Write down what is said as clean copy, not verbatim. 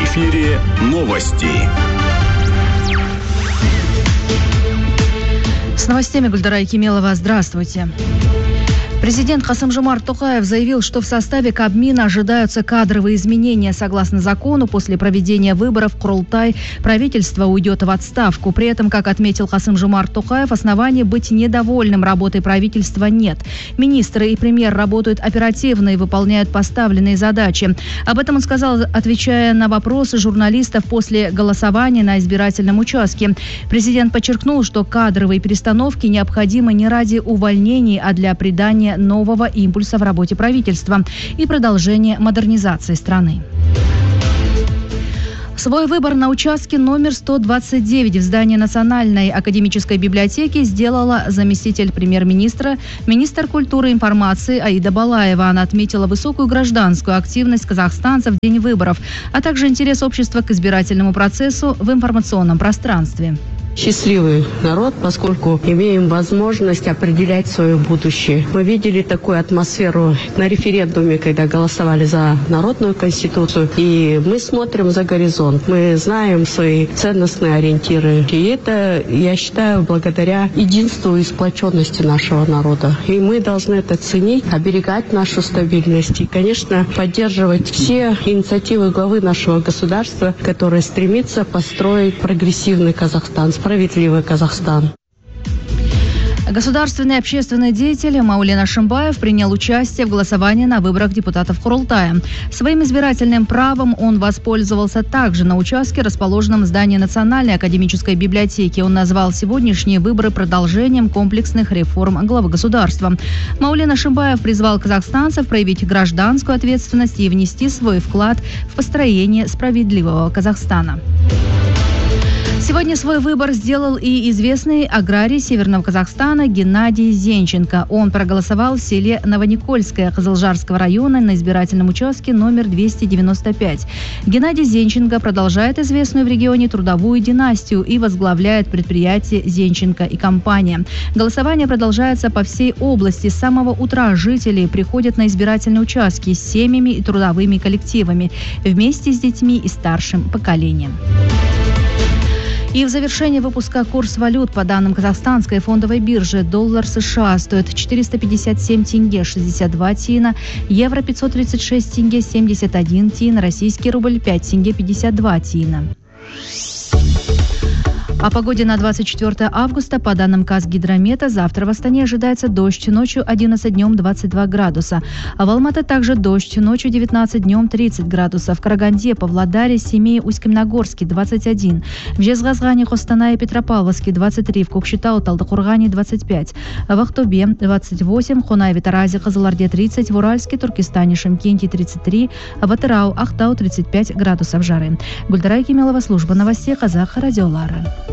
эфире новости. С новостями Гульдара Якимелова. Здравствуйте. Президент Касым-Жомарт Токаев заявил, что в составе Кабмина ожидаются кадровые изменения. Согласно закону, после проведения выборов Курултай правительство уйдет в отставку. При этом, как отметил Касым-Жомарт Токаев, оснований быть недовольным работой правительства нет. Министры и премьер работают оперативно и выполняют поставленные задачи. Об этом он сказал, отвечая на вопросы журналистов после голосования на избирательном участке. Президент подчеркнул, что кадровые перестановки необходимы не ради увольнений, а для придания нового импульса в работе правительства и продолжения модернизации страны. Свой выбор на участке номер 129 в здании Национальной академической библиотеки сделала заместитель премьер-министра, министр культуры и информации Аида Балаева. Она отметила высокую гражданскую активность казахстанцев в день выборов, а также интерес общества к избирательному процессу в информационном пространстве. Счастливый народ, поскольку имеем возможность определять свое будущее. Мы видели такую атмосферу на референдуме, когда голосовали за народную конституцию, и мы смотрим за горизонт. Мы знаем свои ценностные ориентиры. И это, я считаю, благодаря единству и сплоченности нашего народа. И мы должны это ценить, оберегать нашу стабильность и, конечно, поддерживать все инициативы главы нашего государства, которые стремится построить прогрессивный Казахстан, справедливый Казахстан. Государственный и общественный деятель Маулен Ашимбаев принял участие в голосовании на выборах депутатов Курултая. Своим избирательным правом он воспользовался также на участке, расположенном в здании Национальной академической библиотеки. Он назвал сегодняшние выборы продолжением комплексных реформ главы государства. Маулен Ашимбаев призвал казахстанцев проявить гражданскую ответственность и внести свой вклад в построение справедливого Казахстана. Сегодня свой выбор сделал и известный аграрий Северного Казахстана Геннадий Зенченко. Он проголосовал в селе Новоникольское Кызылжарского района на избирательном участке номер 295. Геннадий Зенченко продолжает известную в регионе трудовую династию и возглавляет предприятие «Зенченко и компания». Голосование продолжается по всей области. С самого утра жители приходят на избирательные участки с семьями и трудовыми коллективами, вместе с детьми и старшим поколением. И в завершении выпуска курс валют. По данным Казахстанской фондовой биржи, доллар США стоит 457 тенге 62 тина, евро 536 тенге 71 тин, российский рубль 5 тенге 52 тина. О погоде на 24 августа. По данным Казгидромета, завтра в Астане ожидается дождь, ночью 11, днем 22 градуса. А в Алматы также дождь, ночью 19, днем 30 градусов. В Караганде, Павлодаре, Семее, Усть-Каменогорске 21. В Жезказгане, Костанае, Петропавловске 23. В Кокшетау, Талдыкургане 25. В Ахтубе 28. В Хунайве, Таразе, Кызылорде 30. В Уральске, Туркестане, Шымкенте 33. В Атырау, Ахтау 35 градусов жары. Гульдара Якимелова, служба новостей Казах радиолары.